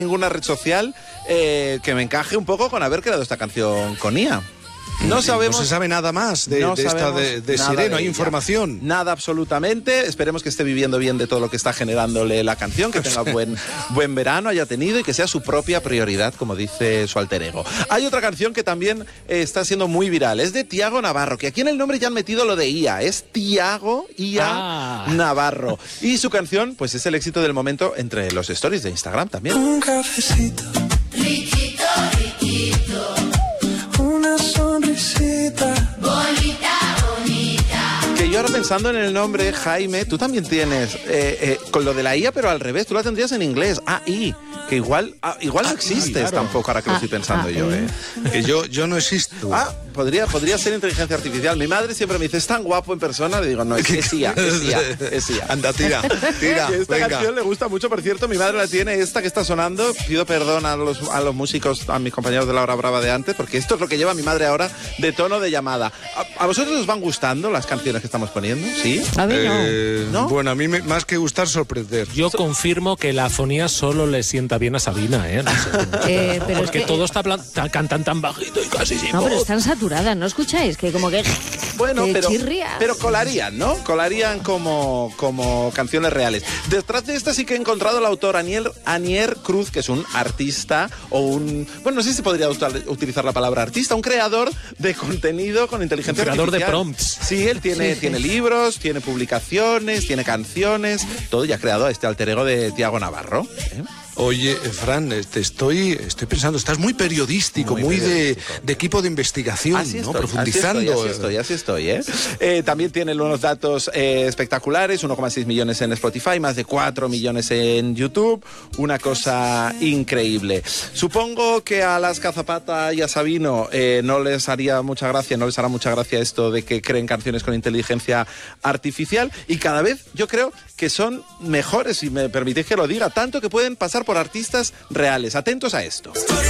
ninguna red social que me encaje un poco con haber creado esta canción con IA. No sabemos. No se sabe nada más de Siré, no hay información. Nada, absolutamente. Esperemos que esté viviendo bien de todo lo que está generándole la canción, que tenga buen verano, haya tenido y que sea su propia prioridad, como dice su alter ego. Hay otra canción que también está siendo muy viral. Es de Tiago Navarro, que aquí en el nombre ya han metido lo de IA. Es Tiago Navarro. Y su canción, pues es el éxito del momento entre los stories de Instagram también. Un cafecito. Riquito, riquito. Una sonrisita. Bonita, bonita. Que yo ahora pensando en el nombre, Jaime, tú también tienes con lo de la IA, pero al revés, tú la tendrías en inglés, AI, que igual no existes claro. Tampoco, ahora que lo estoy pensando yo. Que yo no existo. Podría ser inteligencia artificial. Mi madre siempre me dice, es tan guapo en persona, le digo, no, es IA. Anda, tira. Esta canción le gusta mucho, por cierto, mi madre la tiene, esta que está sonando. Pido perdón a los músicos, a mis compañeros de la hora brava de antes, porque esto es lo que lleva mi madre ahora de tono de llamada. ¿A vosotros os van gustando las canciones que estamos poniendo? ¿Sí? A mí no. Bueno, a mí más que gustar, sorprender. Yo confirmo que la afonía solo le sienta bien a Sabina, ¿eh? No sé, pero porque es que, todos cantan tan bajito y casi sin No, voz. pero están saturadas, ¿no escucháis? Que como que... Bueno, chirría. pero colarían, ¿no? Colarían como canciones reales. Detrás de esta sí que he encontrado al autor Anier Cruz, que es un artista o un... Bueno, no sé si se podría utilizar la palabra artista, un creador de contenido con inteligencia artificial. Creador de prompts. Sí, él tiene libros, tiene publicaciones, tiene canciones, todo, y ha creado este alter ego de Tiago Navarro. Oye, Fran, estoy pensando, estás muy periodístico, muy de equipo de investigación, así ¿no? Estoy, profundizando. Así estoy. También tiene unos datos espectaculares, 1,6 millones en Spotify, más de 4 millones en YouTube, una cosa increíble. Supongo que a Alaska Zapata y a Sabino no les hará mucha gracia esto de que creen canciones con inteligencia artificial, y cada vez yo creo que son mejores, si me permitís que lo diga, tanto que pueden pasar por artistas reales. Atentos a esto.